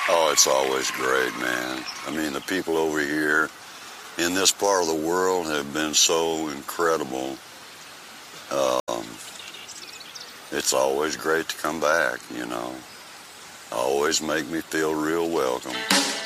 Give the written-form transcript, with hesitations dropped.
Oh, it's always great, man. I mean, the people over here in this part of the world have been so incredible. Um, it's always great to come back, you know. Always make me feel real welcome.